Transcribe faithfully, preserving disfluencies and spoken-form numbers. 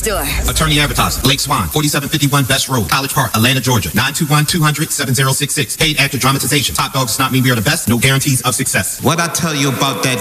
store. Attorney advertiser, Blake Swan, forty-seven fifty-one Best Road, College Park, Atlanta, Georgia. nine two one, two hundred, seven zero six six. Paid actor dramatization. Top dog does not mean we are the best. No guarantees of success. What I tell you about that